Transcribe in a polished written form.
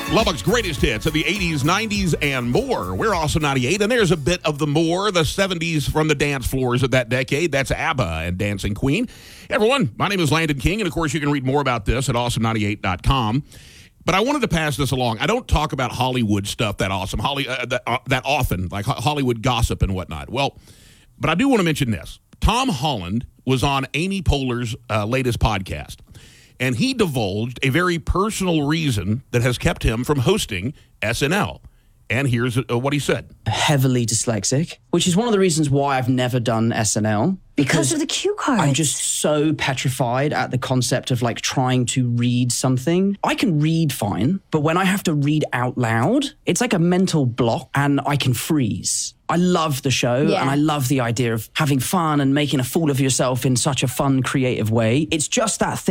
Lubbock's greatest hits of the 80s, 90s, and more. We're Awesome 98, and there's a bit of the more, the 70s from the dance floors of that decade. That's ABBA and Dancing Queen. Hey, everyone, my name is Landon King, and of course you can read more about this at awesome98.com. But I wanted to pass this along. I don't talk about Hollywood stuff that often, like Hollywood gossip and whatnot. Well, but I do want to mention this. Tom Holland was on Amy Poehler's latest podcast, and he divulged a very personal reason that has kept him from hosting SNL. And here's what he said. Heavily dyslexic, which is one of the reasons why I've never done SNL. Because of the cue cards. I'm just so petrified at the concept of like trying to read something. I can read fine, but when I have to read out loud, it's like a mental block and I can freeze. I love the show and I love the idea of having fun and making a fool of yourself in such a fun, creative way. It's just that thing.